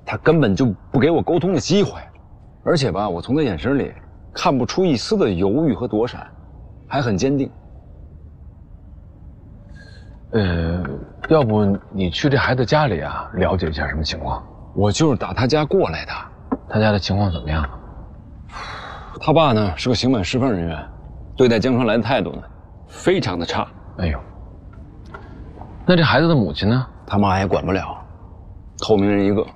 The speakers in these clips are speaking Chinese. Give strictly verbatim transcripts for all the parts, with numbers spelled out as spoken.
他根本就不给我沟通的机会，而且吧，我从他眼神里看不出一丝的犹豫和躲闪，还很坚定。 呃，要不你去这孩子家里啊，了解一下什么情况？ 我就是打他家过来的。 他家的情况怎么样？ 他爸呢是个刑满释放人员，对待江川来的态度呢，非常的差。 哎呦，那这孩子的母亲呢？ 他妈也管不了，透明人一个。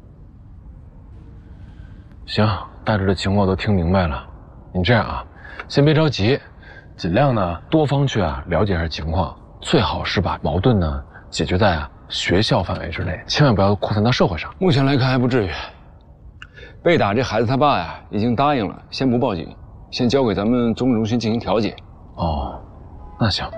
行，大致的情况都听明白了。你这样啊，先别着急，尽量呢多方去啊了解一下情况，最好是把矛盾呢解决在啊学校范围之内，千万不要扩散到社会上。 目前来看还不至于。被打这孩子他爸呀，已经答应了，先不报警，先交给咱们综合中心进行调解。 哦，那行。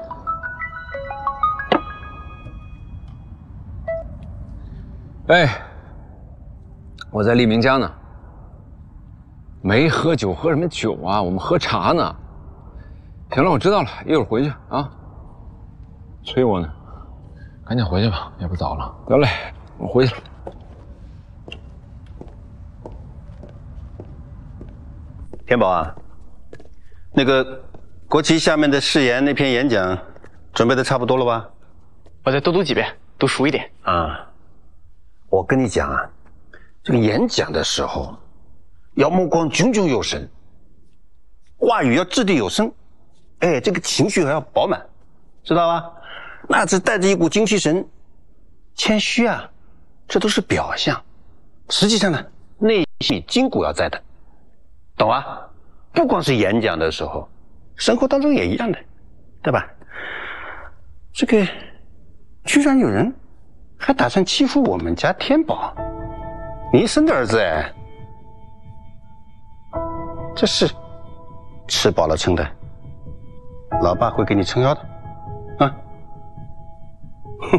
哎，我在立明家呢。没喝酒，喝什么酒啊？我们喝茶呢。行了，我知道了，一会儿回去啊。催我呢， 赶紧回去吧，也不早了。 得嘞，我回去了。 天宝啊，那个国旗下面的誓言那篇演讲，准备的差不多了吧？ 我再多读几遍，读熟一点啊。我跟你讲啊，这个演讲的时候，要目光炯炯有神，话语要掷地有声，哎，这个情绪还要饱满，知道吧？那只带着一股精气神，谦虚啊，这都是表象。实际上呢，内心筋骨要在的。懂啊？不光是演讲的时候，生活当中也一样的，对吧？这个居然有人还打算欺负我们家天宝，你生的儿子哎，这是吃饱了撑的，老爸会给你撑腰的，啊！哼。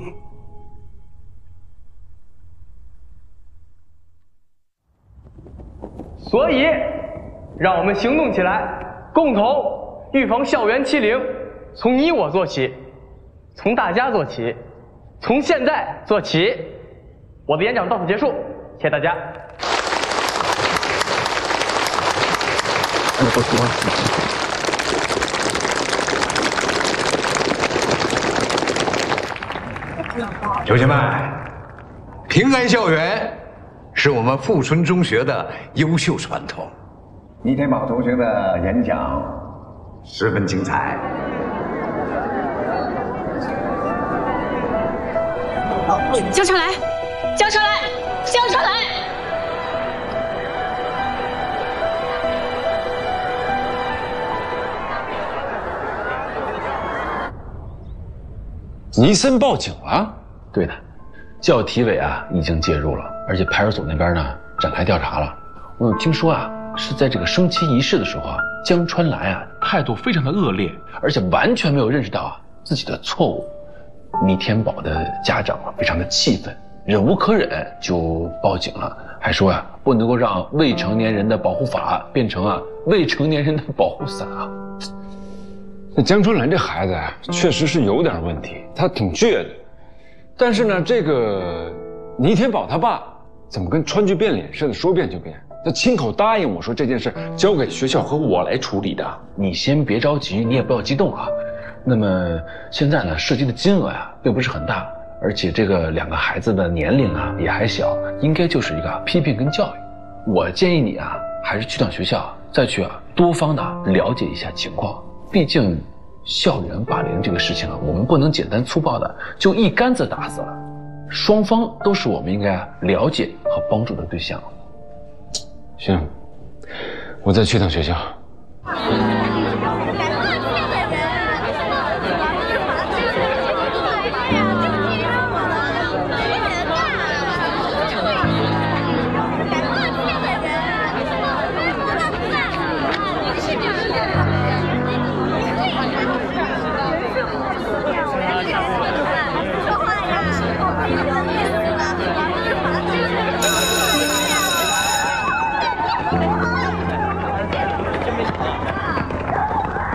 所以。让我们行动起来，共同预防校园欺凌。从你我做起，从大家做起，从现在做起。我的演讲到此结束，谢谢大家。 同学们，平安校园是我们富春中学的优秀传统。倪天宝同学的演讲十分精彩。 交车来，交车来，交车来！ 尼森报警了？ 对的，教体委啊已经介入了，而且派出所那边呢展开调查了。我有听说啊。是在这个升旗仪式的时候啊，江川来啊态度非常的恶劣，而且完全没有认识到啊自己的错误。倪天宝的家长啊非常的气愤，忍无可忍就报警了，还说啊不能够让未成年人的保护法变成啊未成年人的保护伞啊。 那江川来这孩子啊，确实是有点问题，他挺倔的。但是呢，这个倪天宝他爸怎么跟川剧变脸似的，说变就变？他亲口答应我说这件事交给学校和我来处理的。 你先别着急，你也不要激动啊。那么现在呢，涉及的金额呀、啊、并不是很大，而且这个两个孩子的年龄啊也还小，应该就是一个批评跟教育。我建议你啊，还是去趟学校，再去啊多方的了解一下情况。毕竟校园霸凌这个事情啊，我们不能简单粗暴的就一竿子打死了，双方都是我们应该了解和帮助的对象。 行，我再去趟学校。